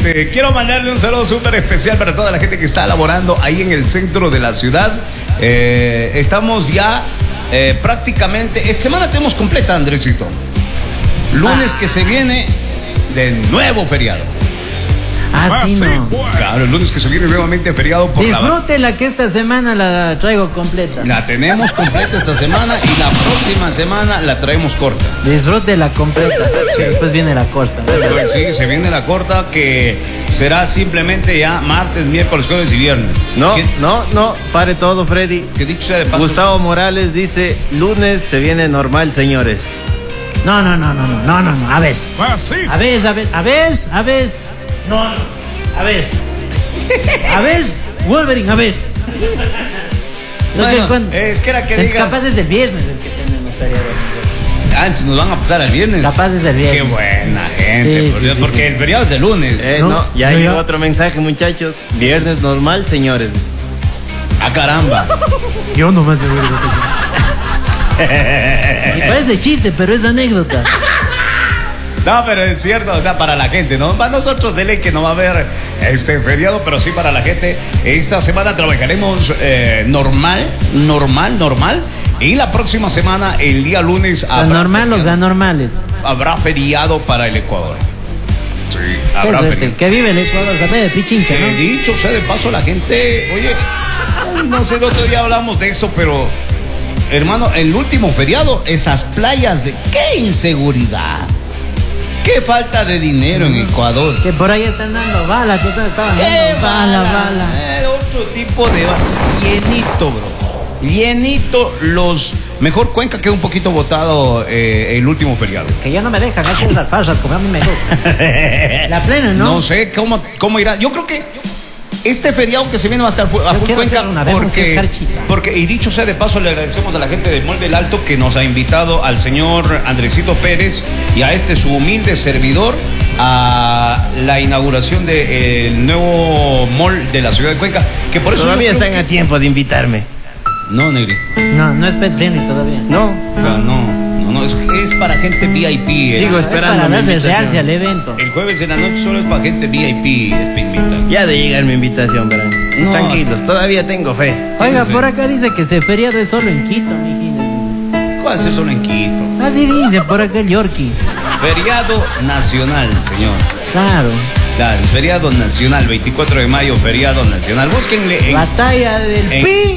Quiero mandarle un saludo súper especial para toda la gente que está laborando ahí en el centro de la ciudad. Estamos ya prácticamente, esta semana tenemos completa, Andresito. Lunes que se viene de nuevo feriado. Sí, no. Claro, el lunes que se viene nuevamente feriado por Disfrútela que esta semana la traigo completa. La tenemos completa esta semana y la próxima semana la traemos corta. Disfrútela completa. Sí. Después viene la corta. Sí, se viene la corta que será simplemente ya martes, miércoles, jueves y viernes. No, pare todo, Freddy. Que dicho sea de paso, Gustavo Morales dice, lunes se viene normal, señores. No. A ver. A ver. No. A ver. Wolverine, a ver. Bueno, es que era que digas. Capaz es del viernes es que tenemos feriado. Antes nos van a pasar el viernes. Capaz es el viernes. Qué buena gente, porque el feriado es el lunes. Ya hay otro mensaje, muchachos. Viernes normal, señores. ¡Ah, caramba! Yo nomás me voy a me parece chiste, pero es anécdota. No, pero es cierto, o sea, para la gente, ¿no? Para nosotros de ley que no va a haber este feriado, pero sí para la gente. Esta semana trabajaremos normal. Y la próxima semana, el día lunes, los anormales. Habrá feriado para el Ecuador. Sí, habrá feriado. Que vive el Ecuador, batalla de Pichincha, ¿no? He dicho, sea de paso, la gente, oye, no sé, el otro día hablamos de eso, pero, hermano, el último feriado, esas playas de qué inseguridad. Qué falta de dinero en Ecuador. Que por ahí están dando balas, que estaban dando bala. Otro tipo de bala. Llenito, bro. Llenito los... Mejor Cuenca queda un poquito botado el último feriado. Es que ya no me dejan hacer las farras como a mí me gusta. La plena, ¿no? No sé cómo irá. Yo creo que este feriado que se viene va a estar a full Cuenca porque, y dicho sea de paso, le agradecemos a la gente de Mall del Alto que nos ha invitado al señor Andresito Pérez y a su humilde servidor a la inauguración del nuevo mall de la ciudad de Cuenca, que por eso todavía están a tiempo de invitarme. No, Negri. No es pet friendly todavía. No, es para gente VIP. Sigo esperando. Es para darle realce al evento. El jueves en la noche solo es para gente VIP. Ya de llegar mi invitación, verán. No, tranquilos, todavía tengo fe. Oiga, por acá dice que ese feriado es solo en Quito, mijines. ¿Cuál es el solo en Quito? Así dice por acá el Yorkie. Feriado nacional, señor. Claro, es feriado nacional, 24 de mayo, feriado nacional. Búsquenle en... Batalla del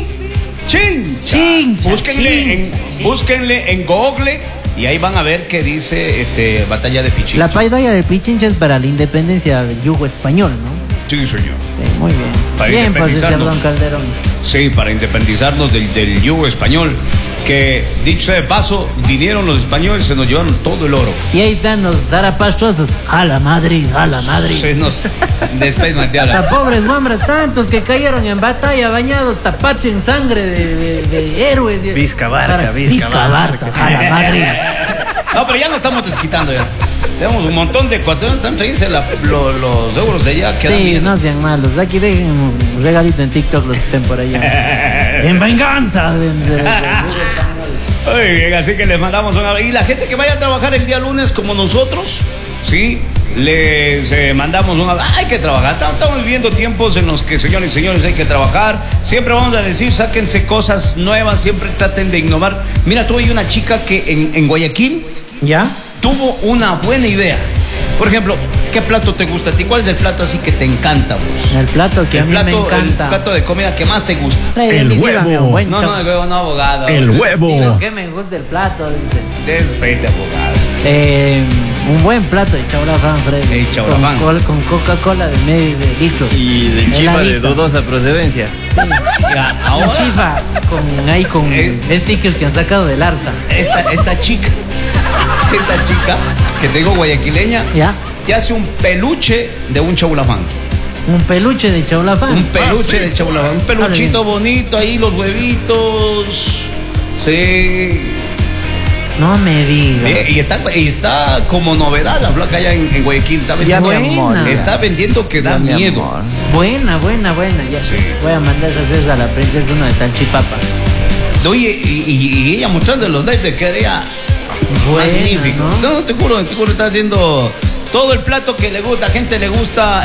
Pichincha. Búsquenle en Google y ahí van a ver que dice Batalla de Pichincha. La batalla de Pichincha es para la independencia del yugo español, ¿no? Sí, señor. Sí, muy bien. Para bien, pues, independizarnos. Don Calderón. Sí, para independizarnos del yugo español. Que, dicho sea de paso, vinieron los españoles, se nos llevaron todo el oro. Y ahí están los zarapastrosos. A la Madrid. Se nos despedimos. Hasta pobres hombres tantos que cayeron en batalla, bañados, tapache en sangre de héroes. Vizca Barca. A la Madrid. No, pero ya no estamos desquitando ya. Tenemos un montón de ecuatorianos, están trayéndose los euros de allá. Sí, no sean malos. Aquí dejen un regalito en TikTok los que estén por allá. En venganza. Oye, así que les mandamos un abrazo. Y la gente que vaya a trabajar el día lunes como nosotros, sí, les mandamos un abrazo. Hay que trabajar. Estamos viviendo tiempos en los que, señores y señores, hay que trabajar. Siempre vamos a decir, sáquense cosas nuevas, siempre traten de innovar. Mira, tú hay una chica que en Guayaquil, ¿ya? Tuvo una buena idea. Por ejemplo, ¿qué plato te gusta a ti? ¿Cuál es el plato así que te encanta, vos? El plato que a mí me encanta. El plato de comida que más te gusta. El huevo. El huevo no, abogado. El huevo. Diles que me gusta el plato, dice. Despete, abogado. Un buen plato de chaulafán, Freddy. Con Coca-Cola de medio de litro. Y de chifa de dudosa procedencia. Sí. Un chifa con stickers que han sacado del Arsa. Esta chica que te digo guayaquileña, ¿ya? Te hace un peluche de un chaulafán. Un peluche de chaulafán. Un peluche de chaulafán. Un peluchito bonito ahí, los huevitos. Sí. No me digas. Y está como novedad la placa allá en Guayaquil. Está vendiendo, está vendiendo que da miedo. Buena. Ya. Sí. Voy a mandar a hacer a la princesa una de salchipapa. Oye, y ella mostrando los lives de que era magnífico. No, te juro, está haciendo todo el plato que le gusta. A la gente le gusta